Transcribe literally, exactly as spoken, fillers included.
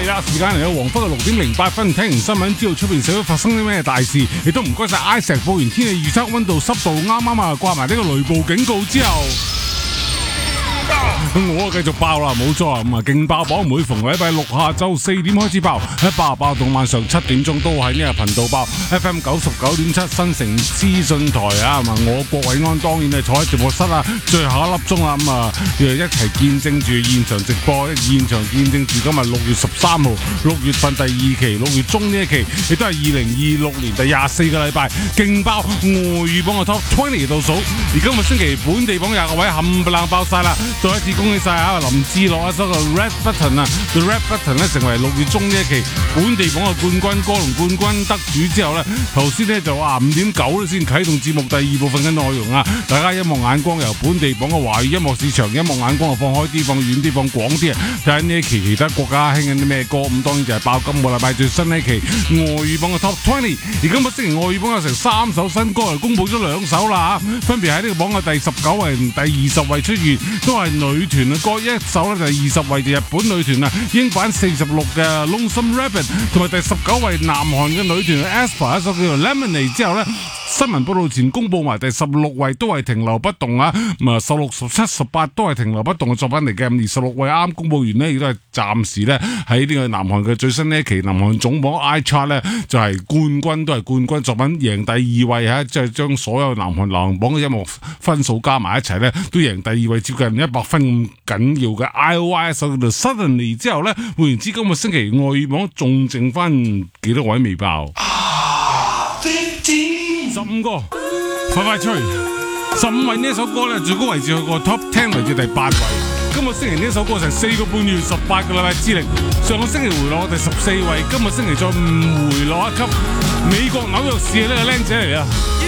啦，時間嚟到黃昏嘅六點零八分，聽完新聞知道出邊社會發生啲咩大事，亦都唔該晒 Isaac 報完天氣預測，溫度濕度啱啱啊掛埋呢個雷暴警告之後。我啊繼續爆啦，冇錯啊！咁啊，勁爆榜每逢禮拜六下晝四點開始爆，喺爆爆到晚上七點鐘都喺呢個頻道爆 F M 九十九點七新城資訊台啊！咁啊，我郭偉安當然係坐喺直播室啊，最後一粒鐘啦，咁啊，一齊見證住現場直播，現場見證住今日六月十三號六月份第二期六月中呢一期，亦都係二零二六年第廿四個禮拜勁爆外語榜嘅 Top 二十倒數，而今個星期本地榜廿個位冚唪唥爆晒啦！再一次恭喜晒啊林志樂啊，所個 Red Button 啊 ，The Red Button 咧成為六月中呢一期本地榜嘅冠軍歌同冠軍得主之後咧，頭先咧就話五點九咧先啟動節目第二部分嘅內容啊，大家音樂眼光由本地榜嘅華語音樂市場音樂眼光啊放開啲，放遠啲，放廣啲啊，睇下呢一期其他國家興緊啲咩歌，咁當然就係爆今個禮拜最新呢一期外語榜嘅 Top 二十，而今個星期外語榜有成三首新歌，嚟公佈咗兩首啦嚇，分別喺呢個榜嘅第十九位同第二十位出現，都係女團嘅歌，一首咧就係二十位嘅日本女團啊，英版四十六嘅 Lonesome Rabbit， 同埋第十九位南韓嘅女團 aespa 一首叫做 Lemonade 之後咧，新聞報道前公佈埋第十六位都係停留不動啊，咁啊十六、十七、十八都係停留不動嘅作品嚟嘅，而十六位啱公佈完呢，亦都係暫時咧喺呢個南韓嘅最新呢一期南韓總榜 iChart 咧就係冠軍，都係冠軍作品，贏第二位嚇，即係將所有南韓流行榜嘅音樂分數加埋一齊咧，都贏第二位，接近一百分咁緊要嘅 I O I 首叫做 Suddenly 之後咧，換言之，今個星期外語榜仲剩翻幾多位未爆？十五個，快快吹！十五位呢一首歌咧，最高位置去過 Top 十位置第八位。今個星期呢一首歌成四個半月，十八個禮拜之力。上個星期回落第十四位，今個星期再回落一級。美國紐約市呢個僆仔嚟啊！